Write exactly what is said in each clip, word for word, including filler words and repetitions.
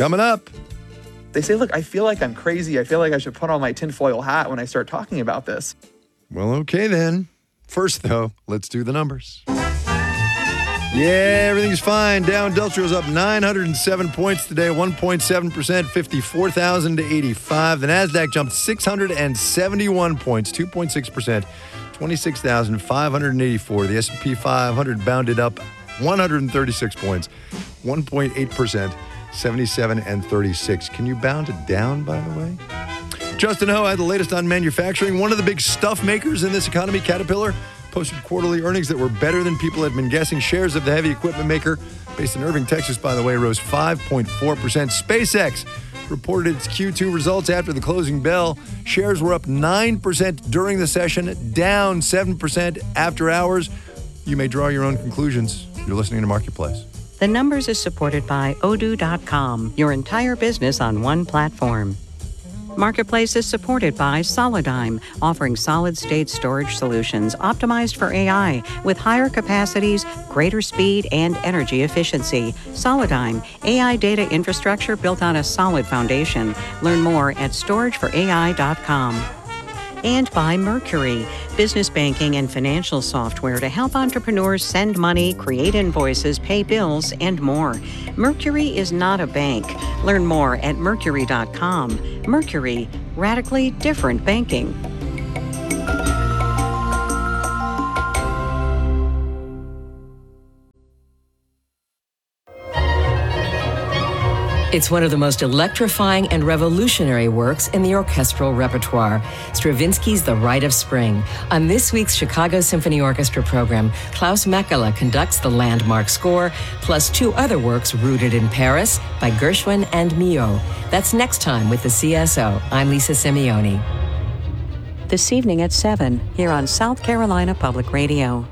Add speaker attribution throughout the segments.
Speaker 1: Coming up.
Speaker 2: They say, look, I feel like I'm crazy. I feel like I should put on my tinfoil hat when I start talking about this.
Speaker 1: Well, okay then. First, though, let's do the numbers. Yeah, everything's fine. Dow Industrial's up nine hundred seven points today, one point seven percent, fifty-four thousand eighty-five. The NASDAQ jumped six hundred seventy-one points, two point six percent, twenty-six thousand five hundred eighty-four. The S and P five hundred bounded up one hundred thirty-six points, one point eight percent, seventy-seven and thirty-six. Can you bound it down, by the way? Justin Ho had the latest on manufacturing. One of the big stuff makers in this economy, Caterpillar, posted quarterly earnings that were better than people had been guessing. Shares of the heavy equipment maker, based in Irving, Texas, by the way, rose five point four percent. SpaceX reported its Q two results after the closing bell. Shares were up nine percent during the session, down seven percent after hours. You may draw your own conclusions. You're listening to Marketplace.
Speaker 3: The Numbers is supported by Odoo dot com, your entire business on one platform. Marketplace is supported by Solidigm, offering solid-state storage solutions optimized for A I with higher capacities, greater speed, and energy efficiency. Solidigm, A I data infrastructure built on a solid foundation. Learn more at storage for A I dot com. And by Mercury, business banking and financial software to help entrepreneurs send money, create invoices, pay bills, and more. Mercury is not a bank. Learn more at mercury dot com. Mercury, radically different banking.
Speaker 4: It's one of the most electrifying and revolutionary works in the orchestral repertoire, Stravinsky's The Rite of Spring. On this week's Chicago Symphony Orchestra program, Klaus Makela conducts the landmark score, plus two other works rooted in Paris by Gershwin and Milhaud. That's next time with the C S O. I'm Lisa Simeone.
Speaker 3: This evening at seven, here on South Carolina Public Radio.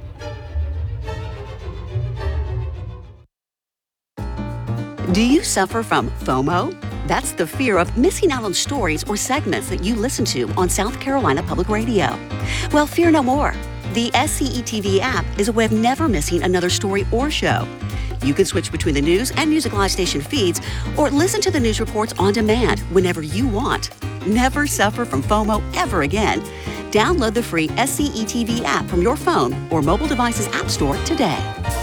Speaker 5: Do you suffer from FOMO? That's the fear of missing out on stories or segments that you listen to on South Carolina Public Radio. Well, fear no more. The S C E T V app is a way of never missing another story or show. You can switch between the news and Music Live station feeds or listen to the news reports on demand whenever you want. Never suffer from FOMO ever again. Download the free S C E T V app from your phone or mobile device's app store today.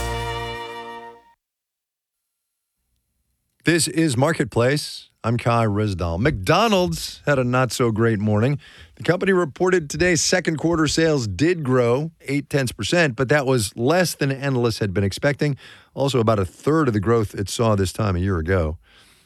Speaker 1: This is Marketplace. I'm Kai Rizdal. McDonald's had a not-so-great morning. The company reported today's second quarter sales did grow eight tenths percent, but that was less than analysts had been expecting. Also, about a third of the growth it saw this time a year ago.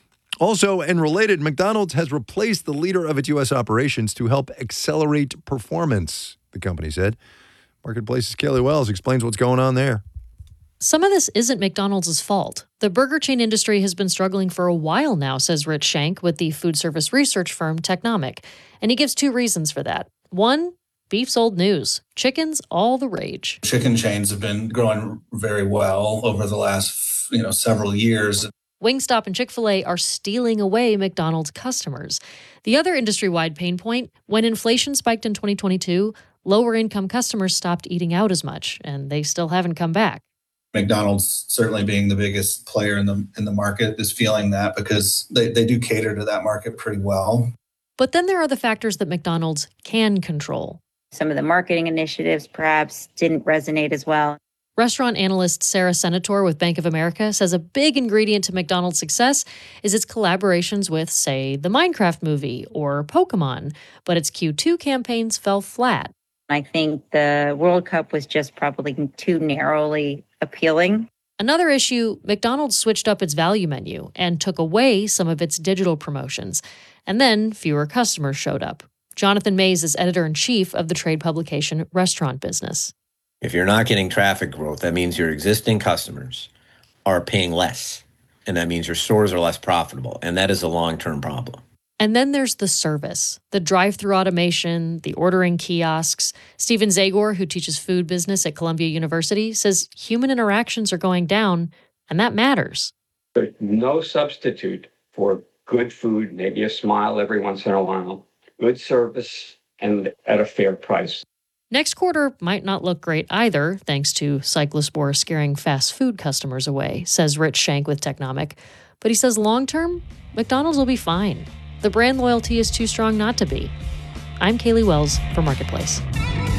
Speaker 1: Also, and related, McDonald's has replaced the leader of its U S operations to help accelerate performance, the company said. Marketplace's Kelly Wells explains what's going on there.
Speaker 6: Some of this isn't McDonald's fault. The burger chain industry has been struggling for a while now, says Rich Schenk with the food service research firm Technomic. And he gives two reasons for that. One, beef's old news. Chicken's all the rage.
Speaker 7: Chicken chains have been growing very well over the last, you know, several years.
Speaker 6: Wingstop and Chick-fil-A are stealing away McDonald's customers. The other industry-wide pain point, when inflation spiked in twenty twenty-two, lower-income customers stopped eating out as much, and they still haven't come back.
Speaker 7: McDonald's, certainly being the biggest player in the in the market, is feeling that because they, they do cater to that market pretty well.
Speaker 6: But then there are the factors that McDonald's can control.
Speaker 8: Some of the marketing initiatives perhaps didn't resonate as well.
Speaker 6: Restaurant analyst Sarah Senator with Bank of America says a big ingredient to McDonald's success is its collaborations with, say, the Minecraft movie or Pokemon, but its Q two campaigns fell flat.
Speaker 8: I think the World Cup was just probably too narrowly appealing.
Speaker 6: Another issue, McDonald's switched up its value menu and took away some of its digital promotions. And then fewer customers showed up. Jonathan Mays is editor-in-chief of the trade publication Restaurant Business.
Speaker 9: If you're not getting traffic growth, that means your existing customers are paying less. And that means your stores are less profitable. And that is a long-term problem.
Speaker 6: And then there's the service, the drive-through automation, the ordering kiosks. Steven Zagor, who teaches food business at Columbia University, says human interactions are going down, and that matters.
Speaker 10: There's no substitute for good food, maybe a smile every once in a while, good service, and at a fair price.
Speaker 6: Next quarter might not look great either, thanks to cyclospore scaring fast food customers away, says Rich Schenk with Technomic. But he says long-term, McDonald's will be fine. The brand loyalty is too strong not to be. I'm Kaylee Wells for Marketplace.